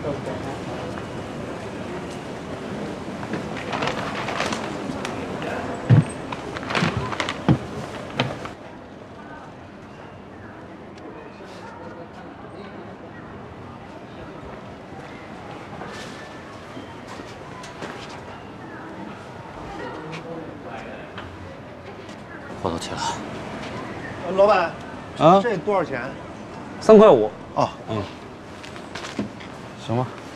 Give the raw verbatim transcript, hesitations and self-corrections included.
货都齐了。 老板， 啊， 这多少钱？ 三块五。 哦， 嗯，行吧。